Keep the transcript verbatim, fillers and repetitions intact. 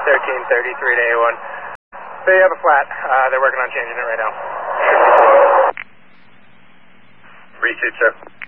thirteen thirty-three to A one. So you have a flat. Uh, they're working on changing it right now. Reach it, sir.